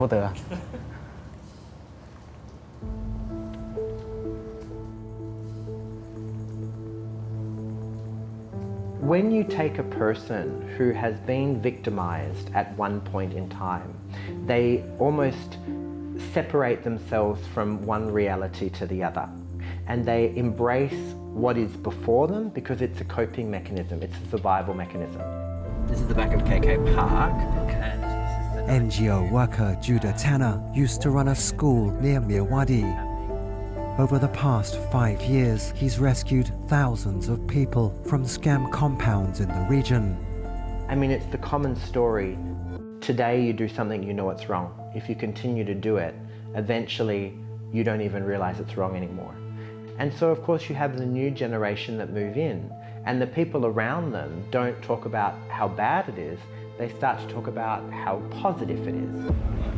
得。When you take a person who has been victimized at one point in time, they almost separate themselves from one reality to the other, and they embrace what is before them because it's a coping mechanism, it's a survival mechanism. This is the back of KK Park, and this is the NGO worker Judah Tanner used to run a school near Myawaddy. Over the past 5 years, he's rescued thousands of people from scam compounds in the region. I mean, it's the common story. Today you do something, you know it's wrong. If you continue to do it, eventually you don't even realize it's wrong anymore. And so of course you have the new generation that move in, and the people around them don't talk about how bad it is, they start to talk about how positive it is.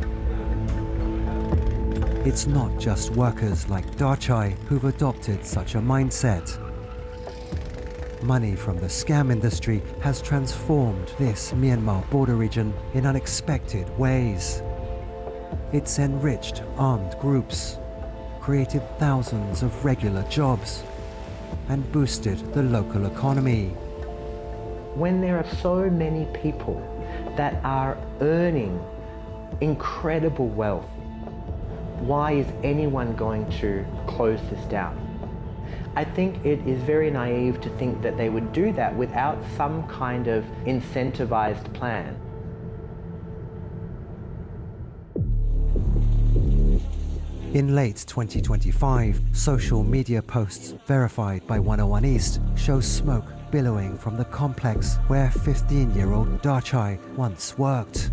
It's not just workers like Darchai who've adopted such a mindset. Money from the scam industry has transformed this Myanmar border region in unexpected ways. It's enriched armed groups, created thousands of regular jobs, and boosted the local economy. When there are so many people that are earning incredible wealth, why is anyone going to close this down? I think it is very naive to think that they would do that without some kind of incentivized plan. In late 2025, social media posts verified by 101 East show smoke billowing from the complex where 15-year-old Darchai once worked.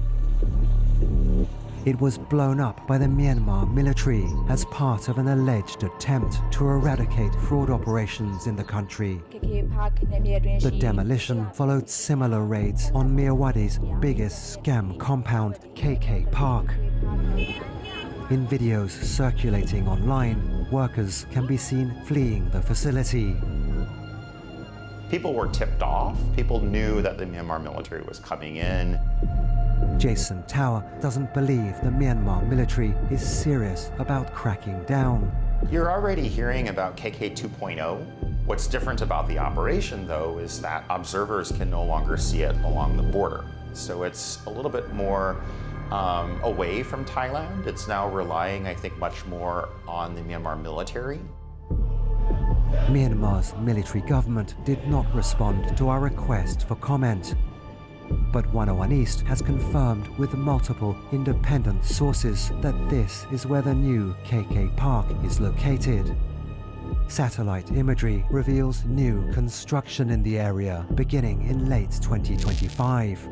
It was blown up by the Myanmar military as part of an alleged attempt to eradicate fraud operations in the country. The demolition followed similar raids on Myawaddy's biggest scam compound, KK Park. In videos circulating online, workers can be seen fleeing the facility. People were tipped off. People knew that the Myanmar military was coming in. Jason Tower doesn't believe the Myanmar military is serious about cracking down. You're already hearing about KK 2.0. What's different about the operation, though, is that observers can no longer see it along the border. So it's a little bit more away from Thailand. It's now relying, I think, much more on the Myanmar military. Myanmar's military government did not respond to our request for comment. But 101 East has confirmed with multiple independent sources that this is where the new KK Park is located. Satellite imagery reveals new construction in the area beginning in late 2025.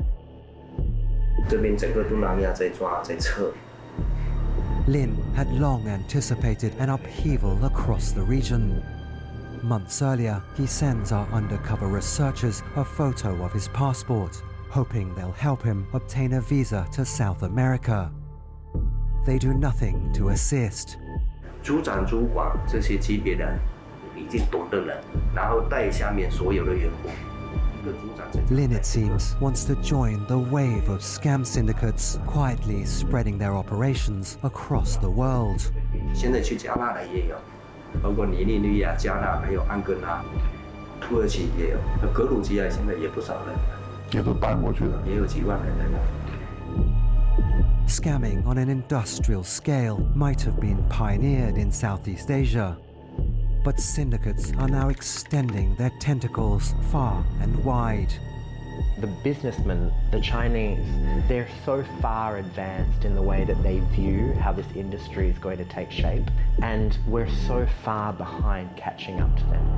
Lin had long anticipated an upheaval across the region. Months earlier, he sends our undercover researchers a photo of his passport, hoping they'll help him obtain a visa to South America. They do nothing to assist. Lin, it seems, wants to join the wave of scam syndicates quietly spreading their operations across the world. Scamming on an industrial scale might have been pioneered in Southeast Asia, but syndicates are now extending their tentacles far and wide. The businessmen, the Chinese, they're so far advanced in the way that they view how this industry is going to take shape, and we're so far behind catching up to them.